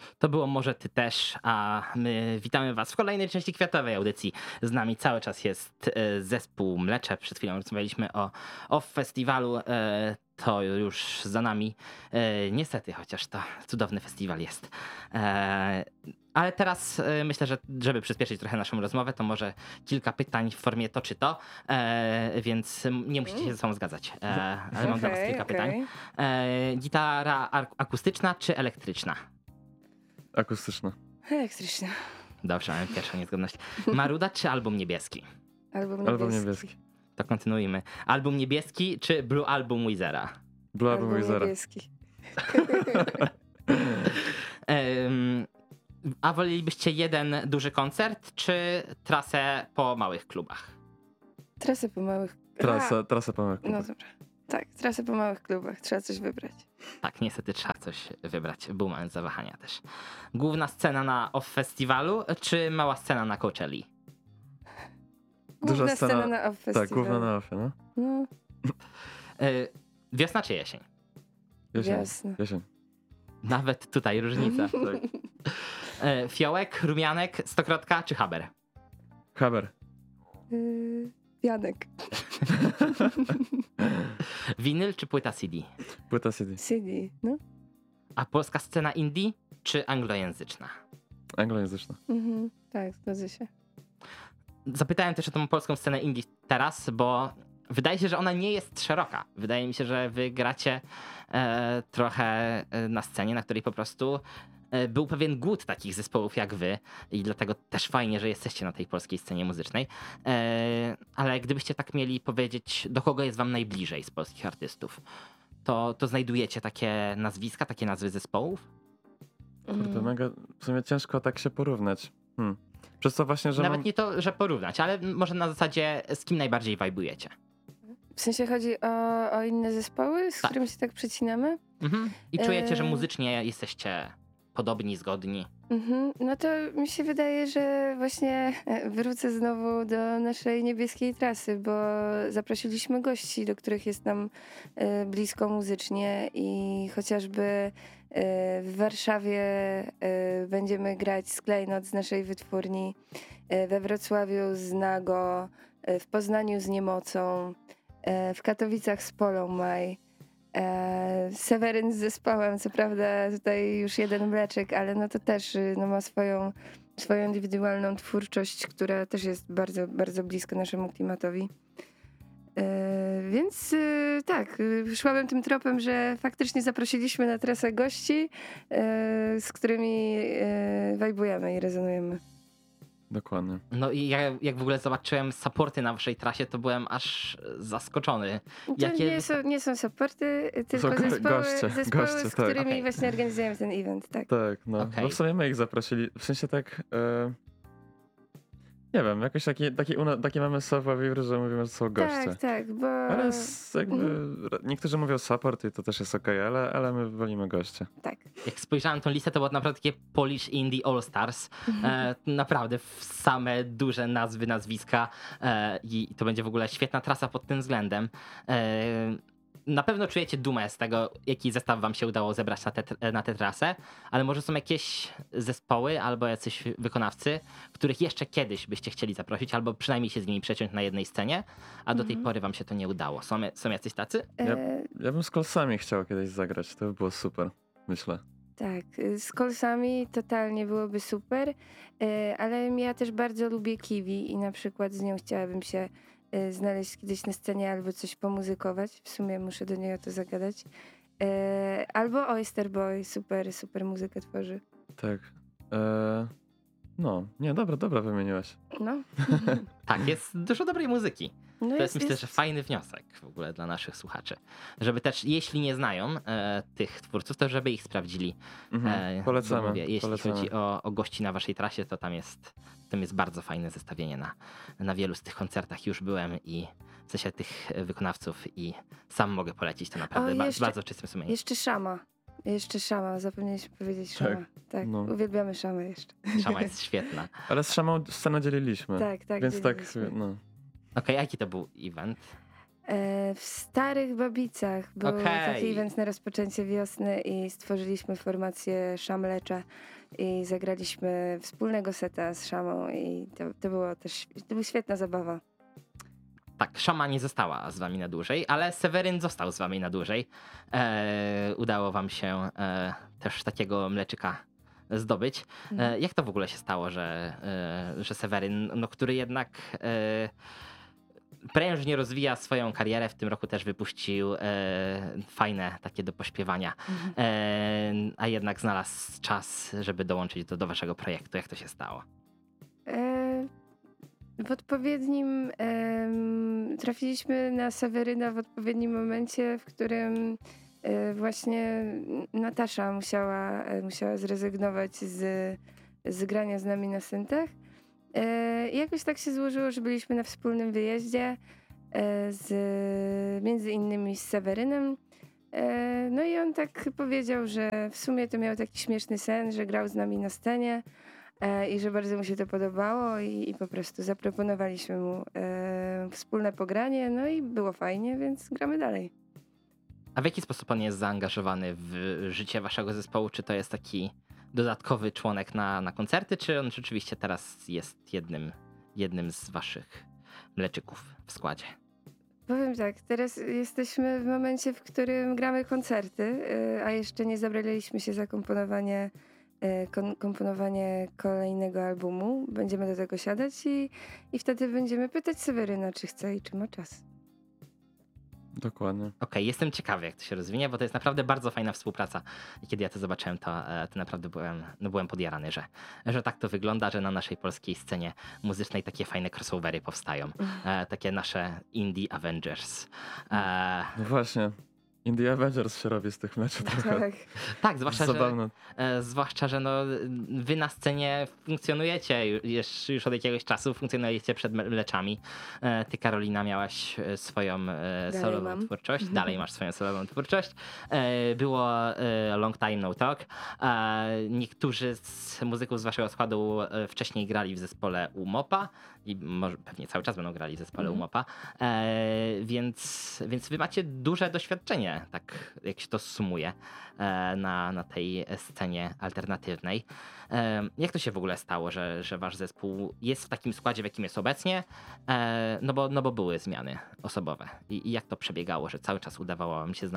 To było Może Ty też, a my witamy Was w kolejnej części kwiatowej audycji. Z nami cały czas jest zespół Mlecze. Przed chwilą rozmawialiśmy o festiwalu. To już za nami. Niestety, chociaż to cudowny festiwal jest. Ale teraz myślę, że żeby przyspieszyć trochę naszą rozmowę, to może kilka pytań w formie to czy to, więc nie musicie się ze sobą zgadzać. Ale mam dla Was kilka pytań. Gitara akustyczna czy elektryczna? Akustyczna. Elektryczna. Dobrze, mamy pierwszą niezgodność. Maruda czy album niebieski? Album niebieski. To kontynuujmy. Album niebieski czy Blue Album Wizera? Blue Album Wizera. niebieski. A wolelibyście jeden duży koncert czy trasę po małych klubach? Trasę po małych... Trasa po małych No klubach. dobra. Tak, trasę po małych klubach. Trzeba coś wybrać. Tak, niestety trzeba coś wybrać. Był moment zawahania też. Główna scena na off festiwalu czy mała scena na Coachelli? Główna scena na off festiwalu. Tak, główna na offie, no. No, Wiosna czy jesień? Wiosna. Jesień. Nawet tutaj różnica. Fiołek, rumianek, stokrotka czy haber? Haber. Janek. Winyl czy płyta CD? Płyta CD. CD, no. A polska scena indie czy anglojęzyczna? Anglojęzyczna. Tak, zgodzę się. Zapytałem też o tą polską scenę indie teraz, bo wydaje się, że ona nie jest szeroka. Wydaje mi się, że wy gracie trochę na scenie, na której po prostu był pewien głód takich zespołów jak wy i dlatego też fajnie, że jesteście na tej polskiej scenie muzycznej. Ale gdybyście tak mieli powiedzieć, do kogo jest wam najbliżej z polskich artystów, to znajdujecie takie nazwiska, takie nazwy zespołów? Kurde, mega, w sumie ciężko tak się porównać. Przez to właśnie, że Nawet nie to, że porównać, ale może na zasadzie z kim najbardziej vibe'ujecie. W sensie chodzi o inne zespoły, z Tak. którymi się tak przecinamy? I czujecie, że muzycznie jesteście podobni, zgodni? No to mi się wydaje, że właśnie wrócę znowu do naszej niebieskiej trasy, bo zaprosiliśmy gości, do których jest nam blisko muzycznie i chociażby w Warszawie będziemy grać z Klejnot z naszej wytwórni, we Wrocławiu z Nago, w Poznaniu z Niemocą, w Katowicach z Polą Maj. Seweryn z zespołem, co prawda tutaj już jeden mleczek, ale no to też no ma swoją indywidualną twórczość, która też jest bardzo, bardzo blisko naszemu klimatowi. Więc tak, szłabym tym tropem, że faktycznie zaprosiliśmy na trasę gości, z którymi wajbujemy i rezonujemy. Dokładnie. No i ja jak w ogóle zobaczyłem supporty na waszej trasie, to byłem aż zaskoczony. To nie są supporty, tylko Są zespoły, goście, z którymi Okej. właśnie organizujemy ten event, tak. Tak, no. Okej. No w sumie my ich zaprosili. W sensie tak... nie wiem, jakoś taki mamy savoir-vivre, że mówimy, że są goście. Tak, bo... Ale niektórzy mówią support i to też jest okej, ale my wolimy goście. Tak. Jak spojrzałem tą listę, to było naprawdę takie Polish Indie All Stars. Naprawdę same duże nazwy, nazwiska i to będzie w ogóle świetna trasa pod tym względem. Na pewno czujecie dumę z tego, jaki zestaw wam się udało zebrać na tę trasę, ale może są jakieś zespoły albo jacyś wykonawcy, których jeszcze kiedyś byście chcieli zaprosić, albo przynajmniej się z nimi przeciąć na jednej scenie, a do tej pory wam się to nie udało. Są jacyś tacy? Ja bym z Kolsami chciał kiedyś zagrać, to by było super, myślę. Tak, z Kolsami totalnie byłoby super, ale ja też bardzo lubię Kiwi i na przykład z nią chciałabym się znaleźć kiedyś na scenie albo coś pomuzykować. W sumie muszę do niej o to zagadać. Albo Oyster Boy, super muzykę tworzy. Tak. No, nie, dobra wymieniłaś. No. Tak, jest dużo dobrej muzyki. No To jest myślę, że fajny wniosek w ogóle dla naszych słuchaczy. Żeby też, jeśli nie znają tych twórców, to żeby ich sprawdzili. Polecamy. Bo mówię, jeśli polecamy. chodzi o gości na waszej trasie, to tam jest bardzo fajne zestawienie. Na wielu z tych koncertach już byłem i w sensie tych wykonawców i sam mogę polecić to naprawdę bardzo czystym sumieniem. Jeszcze Szama, zapomnieliśmy powiedzieć Szama. Tak, no. uwielbiamy Szamę jeszcze. Szama jest świetna. Ale z Szamą scenę dzieliliśmy. Tak, Więc dzieliliśmy. tak, no. Okej, jaki to był event? W Starych Babicach był taki event na rozpoczęcie wiosny i stworzyliśmy formację Szamlecza i zagraliśmy wspólnego seta z Szamą i to była świetna zabawa. Tak, Szama nie została z wami na dłużej, ale Seweryn został z wami na dłużej. Udało wam się też takiego mleczyka zdobyć. Jak to w ogóle się stało, że Seweryn, no, który jednak prężnie rozwija swoją karierę, w tym roku też wypuścił fajne takie do pośpiewania, a jednak znalazł czas, żeby dołączyć do waszego projektu. Jak to się stało? W odpowiednim trafiliśmy na Seweryna w odpowiednim momencie, w którym właśnie Natasza musiała zrezygnować z grania z nami na syntach. I jakoś tak się złożyło, że byliśmy na wspólnym wyjeździe między innymi z Sewerynem. No i on tak powiedział, że w sumie to miał taki śmieszny sen, że grał z nami na scenie i że bardzo mu się to podobało i po prostu zaproponowaliśmy mu wspólne pogranie, no i było fajnie, więc gramy dalej. A w jaki sposób on jest zaangażowany w życie waszego zespołu? Czy to jest taki dodatkowy członek na koncerty, czy on rzeczywiście teraz jest jednym z waszych mleczyków w składzie? Powiem tak, teraz jesteśmy w momencie, w którym gramy koncerty, a jeszcze nie zabraliśmy się za komponowanie kolejnego albumu. Będziemy do tego siadać i wtedy będziemy pytać Seweryna, czy chce i czy ma czas. Dokładnie. Okej, jestem ciekawy, jak to się rozwinie, bo to jest naprawdę bardzo fajna współpraca. I kiedy ja to zobaczyłem, to naprawdę byłem podjarany, że tak to wygląda, że na naszej polskiej scenie muzycznej takie fajne crossovery powstają. Takie nasze Indie Avengers. No właśnie. Indie Avengers się robi z tych meczów trochę. Tak. Tak, zwłaszcza, że no, wy na scenie funkcjonujecie już od jakiegoś czasu, funkcjonujecie przed mleczami. Ty, Karolina, miałaś swoją solową twórczość. Dalej masz swoją solową twórczość. Było Long Time No Talk. Niektórzy z muzyków z waszego składu wcześniej grali w zespole Umopa i może pewnie cały czas będą grali w zespole Umopa. Więc wy macie duże doświadczenie, tak jak się to sumuje, na tej scenie alternatywnej. Jak to się w ogóle stało, że wasz zespół jest w takim składzie, w jakim jest obecnie? No bo były zmiany osobowe. I jak to przebiegało, że cały czas udawało wam się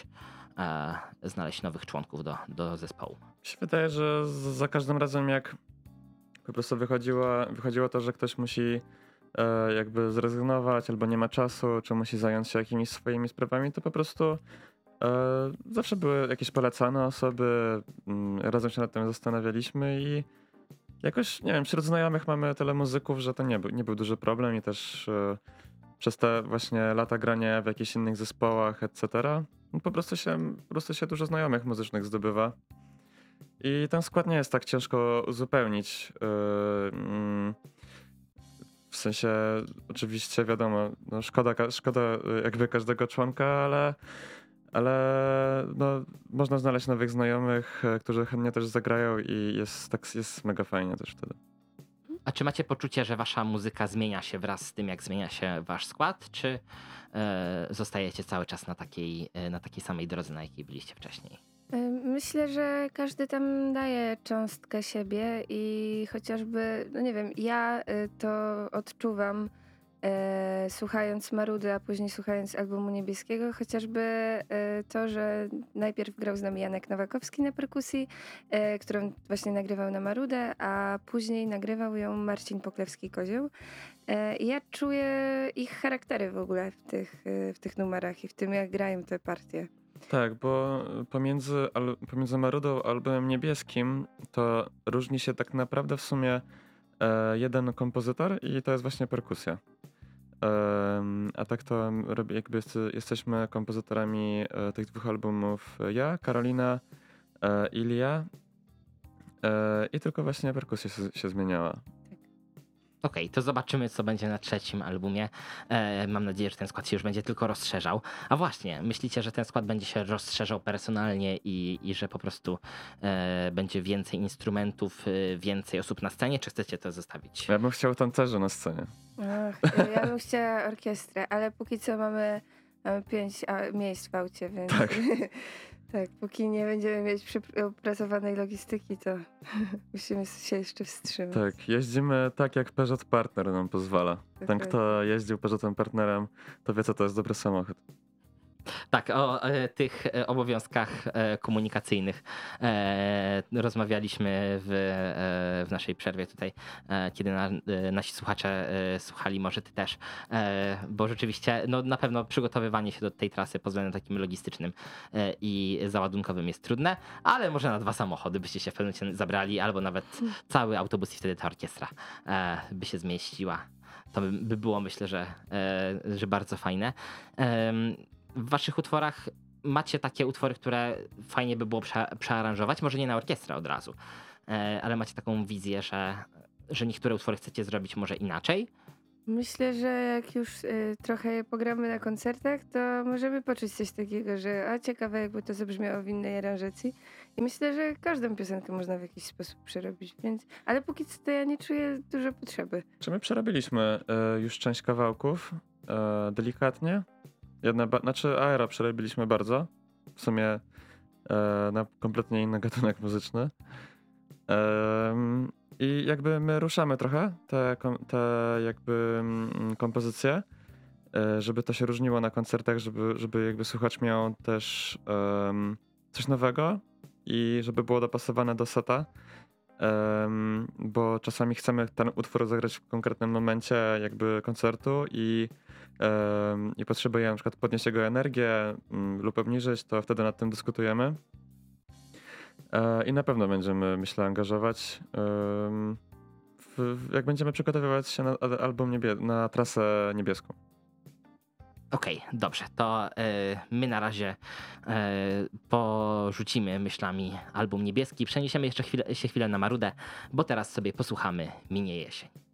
znaleźć nowych członków do zespołu? Mi się wydaje, że za każdym razem jak po prostu wychodziło to, że ktoś musi jakby zrezygnować albo nie ma czasu, czy musi zająć się jakimiś swoimi sprawami, to po prostu zawsze były jakieś polecane osoby, razem się nad tym zastanawialiśmy i jakoś, nie wiem, wśród znajomych mamy tyle muzyków, że to nie był duży problem i też przez te właśnie lata grania w jakichś innych zespołach, etc. Po prostu się dużo znajomych muzycznych zdobywa. I ten skład nie jest tak ciężko uzupełnić. W sensie, oczywiście wiadomo, no szkoda jakby każdego członka, ale no, można znaleźć nowych znajomych, którzy chętnie też zagrają i jest mega fajnie też wtedy. A czy macie poczucie, że wasza muzyka zmienia się wraz z tym, jak zmienia się wasz skład, czy zostajecie cały czas na takiej samej drodze, na jakiej byliście wcześniej? Myślę, że każdy tam daje cząstkę siebie i chociażby, no nie wiem, ja to odczuwam słuchając Marudy, a później słuchając albumu Niebieskiego, chociażby to, że najpierw grał z nami Janek Nowakowski na perkusji, którą właśnie nagrywał na Marudę, a później nagrywał ją Marcin Poklewski-Kozioł. Ja czuję ich charaktery w ogóle w tych numerach i w tym, jak grają te partie. Tak, bo pomiędzy Marudą a albumem Niebieskim to różni się tak naprawdę w sumie jeden kompozytor i to jest właśnie perkusja. A tak to jakby jesteśmy kompozytorami tych dwóch albumów ja, Karolina, Ilia i tylko właśnie perkusja się zmieniała. Okej, to zobaczymy, co będzie na trzecim albumie. Mam nadzieję, że ten skład się już będzie tylko rozszerzał. A właśnie, myślicie, że ten skład będzie się rozszerzał personalnie i że po prostu będzie więcej instrumentów, więcej osób na scenie, czy chcecie to zostawić? Ja bym chciał tancerzy na scenie. Ja bym chciała orkiestrę, ale póki co mamy Mamy 5 miejsc w aucie, więc Tak. tak, póki nie będziemy mieć opracowanej logistyki, to musimy się jeszcze wstrzymać. Tak, jeździmy tak jak Peugeot Partner nam pozwala. Ten, Dokładnie. kto jeździł Peugeotem Partnerem, to wie, co to jest dobry samochód. Tak, o tych obowiązkach komunikacyjnych rozmawialiśmy w naszej przerwie tutaj, kiedy nasi słuchacze słuchali, może ty też, bo rzeczywiście no, na pewno przygotowywanie się do tej trasy pod względem takim logistycznym i załadunkowym jest trudne, ale może na 2 samochody byście się w pewnym momencie zabrali, albo nawet cały autobus i wtedy ta orkiestra by się zmieściła. To by było, myślę, że bardzo fajne. W waszych utworach macie takie utwory, które fajnie by było przearanżować, może nie na orkiestrę od razu, ale macie taką wizję, że niektóre utwory chcecie zrobić może inaczej? Myślę, że jak już trochę pogramy na koncertach, to możemy poczuć coś takiego, że ciekawe jakby to zabrzmiało w innej aranżacji. I myślę, że każdą piosenkę można w jakiś sposób przerobić, więc... Ale póki co to ja nie czuję dużo potrzeby. Czy my przerobiliśmy już część kawałków delikatnie? Znaczy Aero przerobiliśmy bardzo. W sumie na kompletnie inny gatunek muzyczny. I jakby my ruszamy trochę te jakby kompozycje, żeby to się różniło na koncertach, żeby jakby słuchacz miał też coś nowego i żeby było dopasowane do seta. Bo czasami chcemy ten utwór zagrać w konkretnym momencie jakby koncertu i potrzebujemy na przykład podnieść jego energię lub obniżyć, to wtedy nad tym dyskutujemy. I na pewno będziemy, myślę, angażować, jak będziemy przygotowywać się na album na trasę niebieską. Okej, dobrze, to my na razie porzucimy myślami album niebieski, przeniesiemy jeszcze chwilę na Marudę, bo teraz sobie posłuchamy Minie jesień.